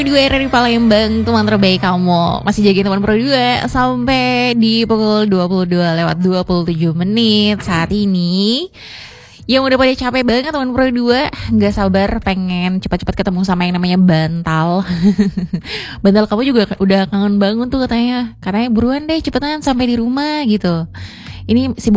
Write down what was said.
Dua dari Palembang, teman terbaik kamu. Masih jagain teman Pro 2 sampai di pukul 22:27 saat ini. Yang udah pada capek banget teman Pro 2, nggak sabar pengen cepat-cepat ketemu sama yang namanya Bantal. Bantal kamu juga udah kangen bangun tuh katanya. Katanya buruan deh cepetan sampai di rumah gitu. Ini sibuk